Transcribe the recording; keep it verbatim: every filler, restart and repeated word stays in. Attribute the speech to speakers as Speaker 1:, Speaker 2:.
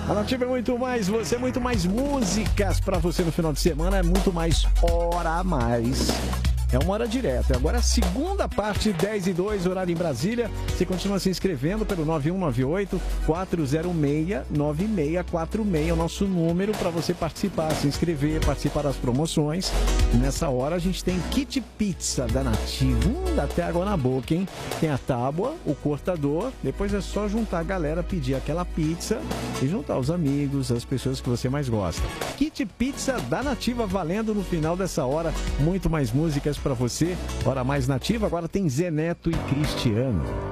Speaker 1: A Nativa é muito mais você, muito mais músicas pra você no final de semana, é muito mais hora a mais. É uma hora direta. Agora a segunda parte, dez e dois, horário em Brasília. Você continua se inscrevendo pelo nove um nove oito, quatro zero seis, nove seis quatro seis, é o nosso número para você participar, se inscrever, participar das promoções. E nessa hora a gente tem kit pizza da Nativa. Hum, dá até água na boca, hein? Tem a tábua, o cortador, depois é só juntar a galera, pedir aquela pizza e juntar os amigos, as pessoas que você mais gosta. Kit pizza da Nativa valendo no final dessa hora. Muito mais músicas para você. Hora mais Nativa, agora tem Zé Neto e Cristiano.